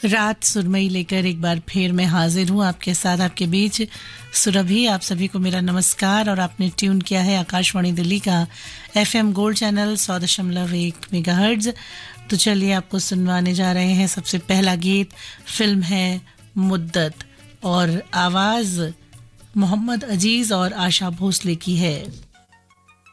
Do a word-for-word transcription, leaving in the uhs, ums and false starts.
रात सुरमई लेकर एक बार फिर मैं हाजिर हूँ आपके साथ, आपके बीच सुरभि। आप सभी को मेरा नमस्कार और आपने ट्यून किया है आकाशवाणी दिल्ली का एफएम गोल्ड चैनल सौ दशमलव एक मेगाहर्ट्ज। तो चलिए आपको सुनवाने जा रहे हैं सबसे पहला गीत। फिल्म है मुद्दत और आवाज मोहम्मद अजीज और आशा भोसले की है।